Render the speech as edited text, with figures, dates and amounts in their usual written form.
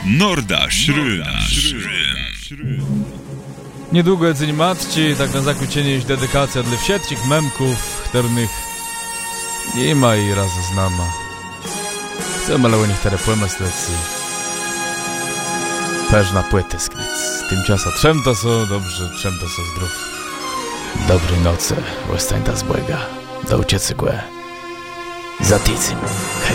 Norda Szrym. Niedługo jedzeń matci, tak na zakończenie już dedykacja dla wszystkich memków, których nie ma i raz znama. Chcemy, ale u nich teraz pomyslecy. Peż na płyty sknic. Tymczasem trzem to są dobrze, trzem to są zdrów. Dobrej nocy, łystań ta zbłega. Do uciecygłe. Za tydzień. Hej.